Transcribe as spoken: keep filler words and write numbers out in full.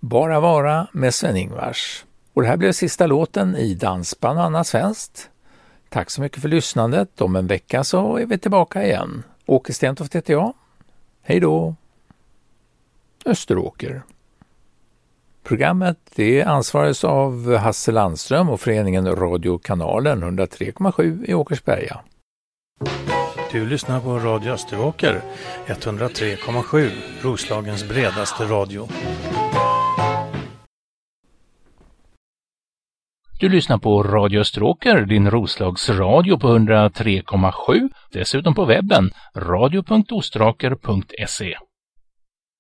Bara vara med Sven-Ingvars. Och det här blev sista låten i Dansband och annat svenskt. Tack så mycket för lyssnandet. Om en vecka så är vi tillbaka igen. Åke Stentoft heter jag. Hej då. Österåker. Programmet det ansvaras av Hasse Landström och föreningen Radiokanalen hundratre komma sju i Åkersberga. Du lyssnar på Radio Österåker hundratre komma sju, Roslagens bredaste radio. Du lyssnar på Radio Österåker, din Roslags radio på hundratre komma sju. Dessutom på webben radio punkt ostraker punkt se.